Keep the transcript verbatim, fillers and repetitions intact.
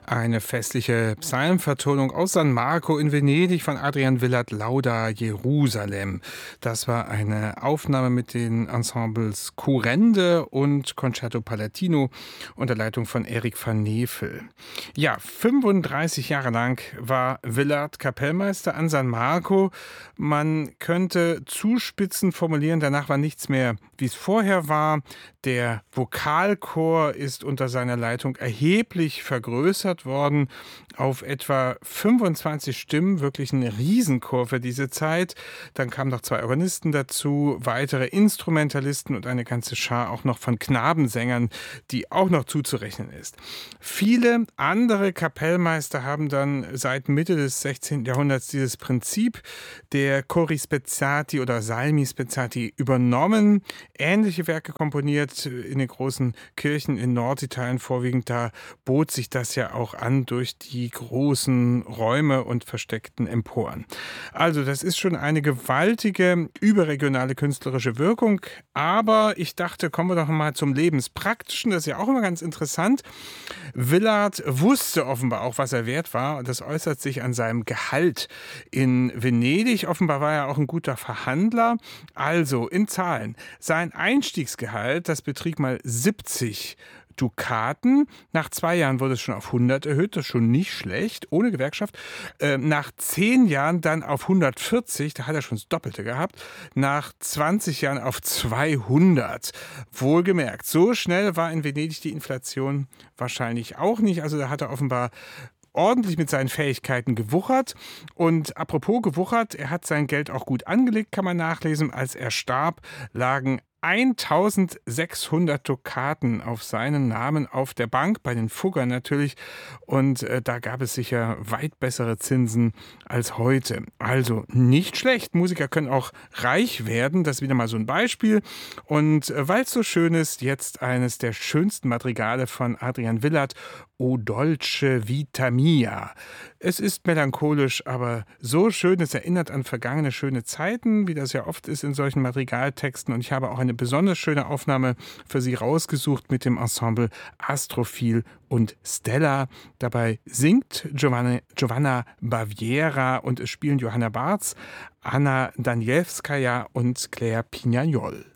Eine festliche Psalmvertonung aus San Marco in Venedig von Adrian Willert, Lauda Jerusalem. Das war eine Aufnahme mit den Ensembles Currende und Concerto Palatino unter Leitung von Erik van Nevel. Ja, fünfunddreißig Jahre lang war Willert Kapellmeister an San Marco. Man könnte zuspitzend formulieren, danach war nichts mehr, wie es vorher war. Der Vokalchor ist unter seiner Leitung erheblich vergrößert worden auf etwa fünfundzwanzig Stimmen, wirklich ein Riesenchor für diese Zeit. Dann kamen noch zwei Organisten dazu, weitere Instrumentalisten und eine ganze Schar auch noch von Knabensängern, die auch noch zuzurechnen ist. Viele andere Kapellmeister haben dann seit Mitte des sechzehnten Jahrhunderts dieses Prinzip der Chori Spezzati oder Salmi Spezzati übernommen, ähnliche Werke komponiert in den großen Kirchen in Norditalien vorwiegend. Da bot sich das ja auch an durch die großen Räume und versteckten Emporen. Also das ist schon eine gewaltige überregionale künstlerische Wirkung, aber ich dachte, kommen wir doch mal zum Lebenspraktischen, das ist ja auch immer ganz interessant. Willard wusste offenbar auch, was er wert war, und das äußert sich an seinem Gehalt in Venedig. Offenbar war er auch ein guter Verhandler. Also in Zahlen, sein Einstiegsgehalt, das betrug mal siebzig Dukaten. Nach zwei Jahren wurde es schon auf hundert erhöht, das ist schon nicht schlecht, ohne Gewerkschaft. Äh, nach zehn Jahren dann auf hundertvierzig, da hat er schon das Doppelte gehabt. Nach zwanzig Jahren auf zweihundert. Wohlgemerkt, so schnell war in Venedig die Inflation wahrscheinlich auch nicht. Also da hat er offenbar ordentlich mit seinen Fähigkeiten gewuchert. Und apropos gewuchert, er hat sein Geld auch gut angelegt, kann man nachlesen. Als er starb, lagen eintausendsechshundert Dukaten auf seinen Namen auf der Bank, bei den Fugger natürlich. Und äh, da gab es sicher weit bessere Zinsen als heute. Also nicht schlecht. Musiker können auch reich werden. Das ist wieder mal so ein Beispiel. Und äh, weil es so schön ist, jetzt eines der schönsten Madrigale von Adrian Willert, O dolce vita mia. Es ist melancholisch, aber so schön, es erinnert an vergangene schöne Zeiten, wie das ja oft ist in solchen Madrigaltexten. Und ich habe auch eine besonders schöne Aufnahme für Sie rausgesucht mit dem Ensemble Astrophil und Stella. Dabei singt Giovanna, Giovanna Baviera und es spielen Johanna Barz, Anna Danielewskaja und Claire Pignagol.